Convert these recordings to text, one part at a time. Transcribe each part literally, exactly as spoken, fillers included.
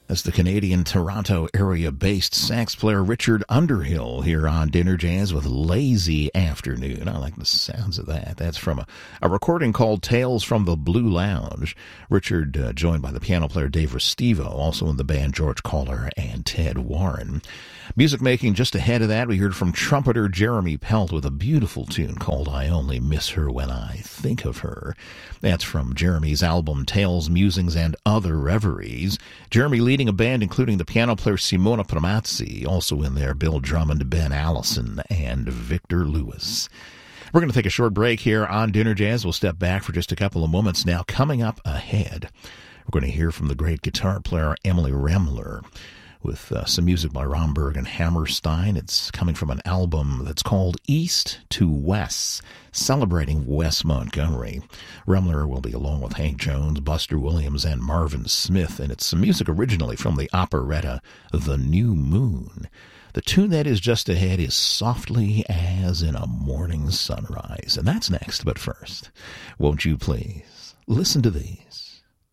That's the Canadian Toronto area-based sax player Richard Underhill here on Dinner Jazz with Lazy Afternoon. I like the sounds of that. That's from a, a recording called Tales from the Blue Lounge. Richard, uh, joined by the piano player Dave Restivo, also in the band George Kohler and Ted Warren. Music making just ahead of that, we heard from trumpeter Jeremy Pelt with a beautiful tune called I Only Miss Her When I Think of Her. That's from Jeremy's album Tales, Musings, and Other Reveries. Jeremy leading a band including the piano player Simona Pramazzi, also in there Bill Drummond, Ben Allison, and Victor Lewis. We're going to take a short break here on Dinner Jazz. We'll step back for just a couple of moments now. Coming up ahead, we're going to hear from the great guitar player Emily Remler, with uh, some music by Romberg and Hammerstein. It's coming from an album that's called East to West, celebrating Wes Montgomery. Remler will be along with Hank Jones, Buster Williams, and Marvin Smith, and it's some music originally from the operetta The New Moon. The tune that is just ahead is Softly as in a Morning Sunrise, and that's next, but first, won't you please listen to these?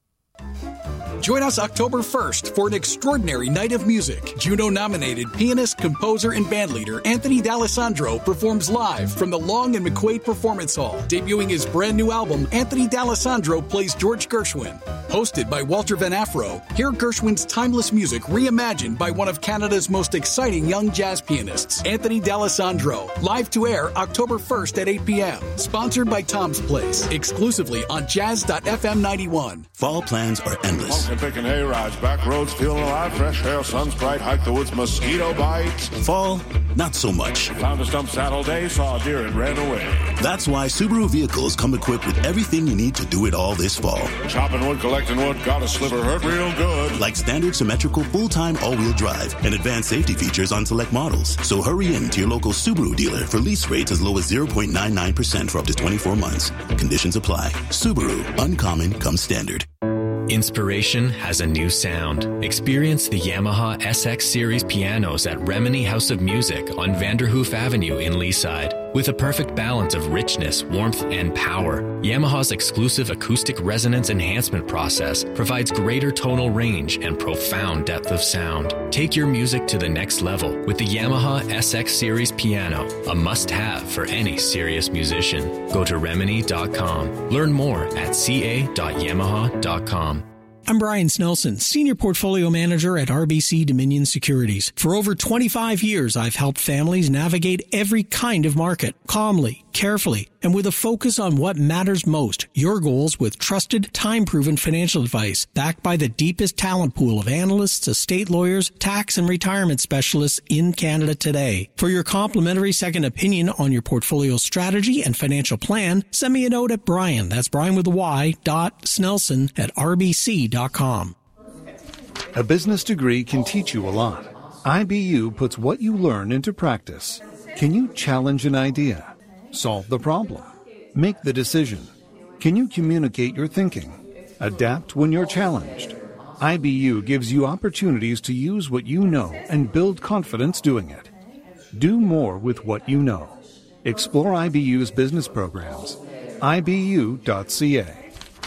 Join us October first for an extraordinary night of music. Juno-nominated pianist, composer, and bandleader Anthony D'Alessandro performs live from the Long and McQuaid Performance Hall. Debuting his brand new album, Anthony D'Alessandro plays George Gershwin. Hosted by Walter Van Afro, hear Gershwin's timeless music reimagined by one of Canada's most exciting young jazz pianists, Anthony D'Alessandro. Live to air October first at eight p.m. Sponsored by Tom's Place. Exclusively on jazz dot f m ninety-one. Fall plans are endless. Walking, picking hay rides, back roads, feeling alive, fresh air, sun's bright, hike the woods, mosquito bites. Fall, not so much. Found a stump saddle day, saw a deer and ran away. That's why Subaru vehicles come equipped with everything you need to do it all this fall. Chopping wood, collecting wood, got a sliver, hurt real good. Like standard symmetrical full-time all-wheel drive and advanced safety features on select models. So hurry in to your local Subaru dealer for lease rates as low as zero point nine nine percent for up to twenty-four months. Conditions apply. Subaru, uncommon comes standard. Inspiration has a new sound. Experience the Yamaha S X Series pianos at Remini House of Music on Vanderhoof Avenue in Leaside. With a perfect balance of richness, warmth, and power, Yamaha's exclusive acoustic resonance enhancement process provides greater tonal range and profound depth of sound. Take your music to the next level with the Yamaha S X Series piano, a must-have for any serious musician. Go to remini dot com. Learn more at c a dot yamaha dot com. I'm Brian Snelson, Senior Portfolio Manager at R B C Dominion Securities. For over twenty-five years, I've helped families navigate every kind of market, calmly, carefully, and with a focus on what matters most, your goals with trusted, time-proven financial advice, backed by the deepest talent pool of analysts, estate lawyers, tax and retirement specialists in Canada today. For your complimentary second opinion on your portfolio strategy and financial plan, send me a note at Brian, that's Brian with a Y, dot Snelson at r b c dot com. A business degree can teach you a lot. I B U puts what you learn into practice. Can you challenge an idea? Solve the problem? Make the decision? Can you communicate your thinking? Adapt when you're challenged? I B U gives you opportunities to use what you know and build confidence doing it. Do more with what you know. Explore I B U's business programs. I B U dot c a.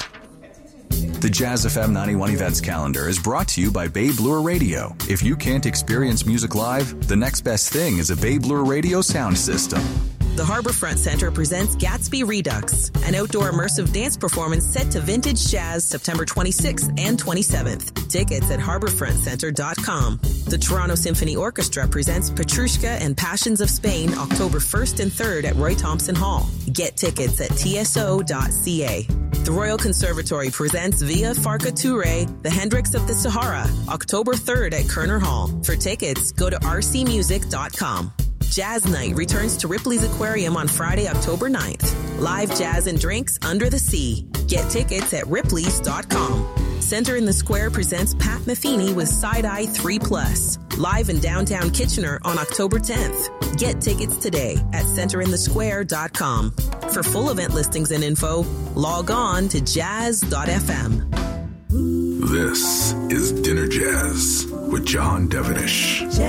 The Jazz F M ninety-one Events Calendar is brought to you by Babe Lure Radio. If you can't experience music live, the next best thing is a Babe Lure Radio sound system. The Harbourfront Centre presents Gatsby Redux, an outdoor immersive dance performance set to vintage jazz September twenty-sixth and twenty-seventh. Tickets at harbourfront centre dot com. The Toronto Symphony Orchestra presents Petrushka and Passions of Spain October first and third at Roy Thompson Hall. Get tickets at t s o dot c a. The Royal Conservatory presents Via Farka Touré, The Hendrix of the Sahara, October third at Kerner Hall. For tickets, go to r c music dot com. Jazz Night returns to Ripley's Aquarium on Friday, October ninth. Live jazz and drinks under the sea. Get tickets at ripley's dot com. Center in the Square presents Pat Metheny with Side-Eye three plus. Live in downtown Kitchener on October tenth. Get tickets today at center in the square dot com. For full event listings and info, log on to jazz dot f m. This is Dinner Jazz with John Devenish.